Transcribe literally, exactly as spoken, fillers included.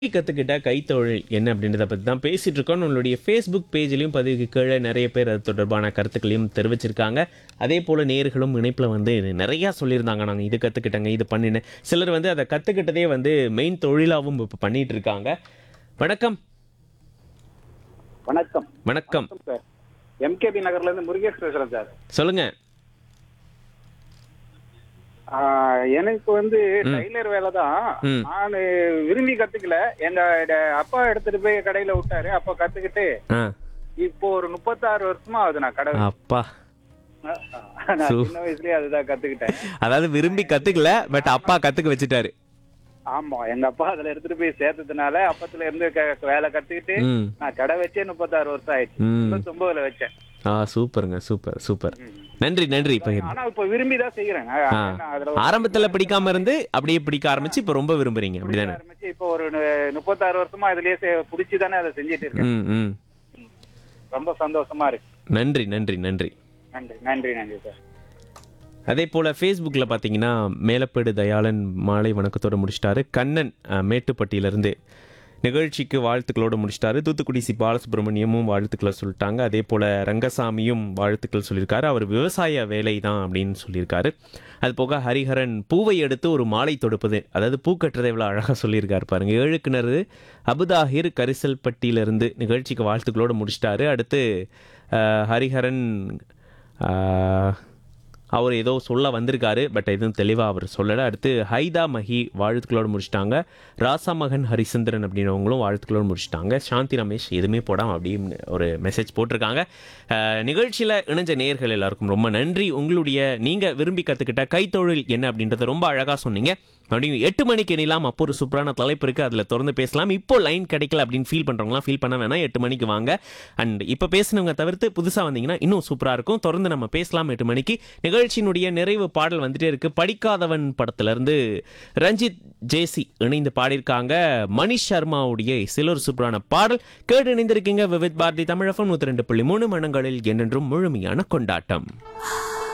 கத்துக்கிட்ட கைத்தொழில் என்ன அப்படின்றத பத்தி தான் பேசிட்டு இருக்கோம். நம்மளுடைய ஃபேஸ்புக் பேஜ்லயும் பதிவுக்கு கீழே நிறைய பேர் அது தொடர்பான கருத்துக்களையும் தெரிவிச்சிருக்காங்க. அதே போல நேயர்களும் இணைப்புல வந்து நிறைய சொல்லியிருந்தாங்க. நாங்க இது கத்துக்கிட்டங்க, இது பண்ணினேன். சிலர் வந்து அதை கத்துக்கிட்டதே வந்து மெயின் தொழிலாவும் இப்ப பண்ணிட்டு இருக்காங்க. வணக்கம். வணக்கம் வணக்கம். வணக்கம் சார். எம்கேபி நகர்ல இருந்து முருகேஷ் பேசுறேன் சார். சொல்லுங்க. ஆஹ் எனக்கு வந்து ம். டைலர் வேலை தான். ம். நான் விரும்பி கத்துக்கல. எங்க ட- அப்பா எடுத்துட்டு போய் கடையில விட்டாரு. அப்ப கத்துக்கிட்டு ஆ, இப்போ ஒரு முப்பத்தாறு வருஷமா ஆகுது நான் கடை. அப்பா. நான் சு- சின்ன வயசுலயே அதுதான் கத்துக்கிட்டேன். அதாவது விரும்பி கத்துக்கல, பட் அப்பா கத்துக்க வச்சுட்டாரு. ஆமா, எங்க அப்பா அதுல எடுத்துட்டு போய் சேர்த்ததுனால அப்பத்துல இருந்து க- வேலை கத்துக்கிட்டு ம். நான் கடை வச்சே முப்பத்தாறு வருஷம் ஆயிடுச்சு. ம். முப்பத்தொன்பதுல வச்சேன். ஆ, சூப்பருங்க, சூப்பர் சூப்பர். நன்றி நன்றி. பகிர்ந்து. ஆனா இப்ப விரும்பி தான் செய்யறேன். ஆ. நான் அதுல ஒரு- ஆரம்பத்துல பிடிக்காம இருந்து அப்படியே பிடிக்க ஆரம்பிச்சு இப்ப ரொம்ப விரும்புறீங்க, அப்படிதானே? ஆரம்பிச்சு இப்போ ஒரு நு- முப்பத்தாறு வருஷமா இதுலயே செ- புடிச்சு தானே அதை செஞ்சுட்டு இருக்கேன். ம் ம். ரொம்ப சந்தோஷமா இருக்கு. நன்றி நன்றி நன்றி. நன்றி நன்றி நன்றி சார். அதே போல் ஃபேஸ்புக்கில் பார்த்தீங்கன்னா மேலப்பேடு தயாளன் மாலை வணக்கத்தோடு முடிச்சிட்டாரு. கண்ணன் அஹ், மேட்டுப்பட்டியிலேருந்து நிகழ்ச்சிக்கு வாழ்த்துக்களோடு முடிச்சிட்டாரு. தூத்துக்குடி சி பாலசுப்ரமணியமும் வாழ்த்துக்களை சொல்லிட்டாங்க. அதே போல் ரங்கசாமியும் வாழ்த்துக்கள் சொல்லியிருக்காரு. அவர் விவசாய வேலை தான் அப்படின்னு சொல்லியிருக்காரு. அது போக ஹரிஹரன் பூவை எடுத்து ஒரு மாலை தொடுப்பது, அதாவது பூ கட்டுறதை இவ்வளோ அழகாக சொல்லியிருக்காரு பாருங்க. ஏழு கிணறு அபுதாஹிர் கரிசல்பட்டியிலிருந்து நிகழ்ச்சிக்கு வாழ்த்துக்களோடு முடிச்சிட்டாரு. அடுத்து அஹ், ஹரிஹரன் அஹ், அவர் ஏதோ சொல்ல வந்திருக்காரு, பட் எதுவும் தெளிவாக அவர் சொல்லலை. அடுத்து ஹைதா மஹி வாழ்த்துக்களோடு முடிச்சிட்டாங்க. ராசா மகன் ஹரிசந்திரன் அப்படின்றவங்களும் வாழ்த்துக்களோடு முடிச்சிட்டாங்க. சாந்தி ரமேஷ் எதுவுமே போடாமல் அப்படின்னு ஒரு மெசேஜ் போட்டிருக்காங்க. நிகழ்ச்சியில் இணைஞ்ச நேயர்கள் எல்லாருக்கும் ரொம்ப நன்றி. உங்களுடைய நீங்கள் விரும்பி கற்றுக்கிட்ட கைத்தொழில் என்ன அப்படின்றத ரொம்ப அழகாக சொன்னீங்க. மறுபடியும் எட்டு மணிக்கு எண்ணலாம். அப்போ ஒரு சூப்பரான தலைப்பு இருக்குது, அதில் திறந்து பேசலாம். இப்போ லைன் கிடைக்கல அப்படின்னு ஃபீல் பண்ணுறவங்களாம் ஃபீல் பண்ண வேணாம், எட்டு மணிக்கு வாங்க. அண்ட் இப்போ பேசினவங்க தவிர்த்து புதுசாக வந்தீங்கன்னா இன்னும் சூப்பராக இருக்கும். தொடர்ந்து நம்ம பேசலாம் எட்டு மணிக்கு. நிகழ்ச்சியினுடைய நிறைவு பாடல் வந்துட்டே இருக்கு. படிக்காதவன் படத்திலிருந்து ரஞ்சித் ஜேசி இணைந்து பாடியிருக்காங்க. மணிஷ் சர்மாவுடைய சிலர் சூப்பரான பாடல் கேட்டு இணைந்திருக்கீங்க. விவித் பாரதி தமிழகம் நூற்றி ரெண்டு புள்ளி மூணு மனங்களில் என்றென்றும் முழுமையான கொண்டாட்டம்.